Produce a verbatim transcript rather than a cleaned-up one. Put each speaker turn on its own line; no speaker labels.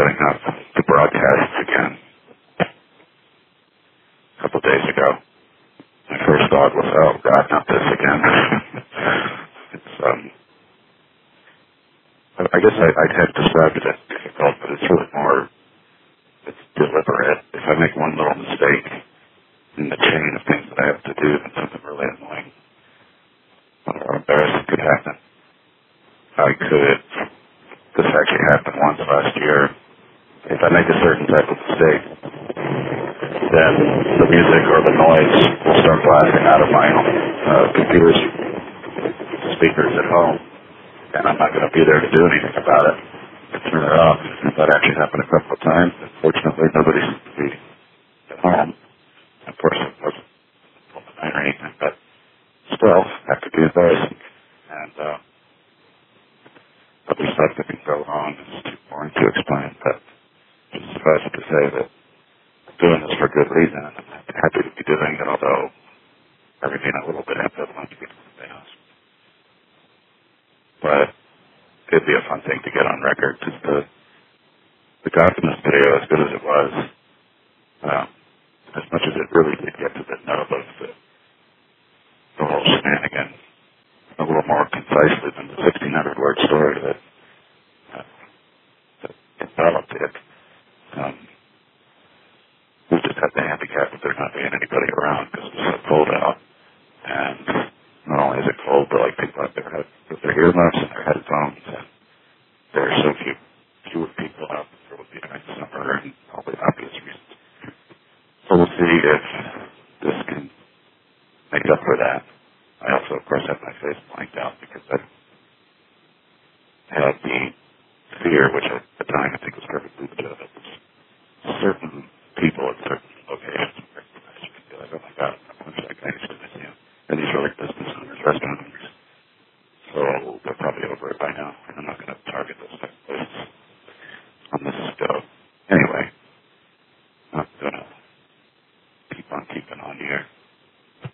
starting up the broadcasts again a couple days ago. My first thought was, oh God, not this again. it's, um, I guess I, I'd have described it as difficult, but it's really more, it's deliberate. If I make one little mistake in the chain of things that I have to do, then something really annoying or embarrassing could happen. I could, this actually happened once last year. If I make a certain type of mistake, then the music or the noise will start blasting out of my uh, computer's speakers at home, and I'm not going to be there to do anything about it, to turn it off. That actually happened a couple of times. Fortunately, nobody seemed to be at home. Of course, it wasn't full night or anything, but still, that could be embarrassing. And, uh, other stuff that can go wrong is too boring to explain, but just suffice it to say that I'm doing this for good reason, and I'm happy to be doing it, although I remain a little bit ambivalent to get something else. But it'd be a fun thing to get on record, because the, the Gothamist video, as good as it was, uh, as much as it really did get to the nub of the, the whole shenanigan, a little more concisely than the sixteen hundred word story that, uh, that developed it. Um, we just had the handicap that there's not being anybody around because it's so cold out. And not only is it cold, but like people out there have with their earmuffs and their headphones, and there are so few fewer people out there would be during the summer and all the obvious reasons. So we'll see if this can make up for that. I also, of course, have my face blanked out because I had the fear, which at the time I think was perfectly legitimate, certain people at certain locations where you can be like, oh my God, I wish I could actually miss you. And these are like business owners, restaurant owners. So they're probably over it by now. I'm not going to target those type of places on this go. Anyway.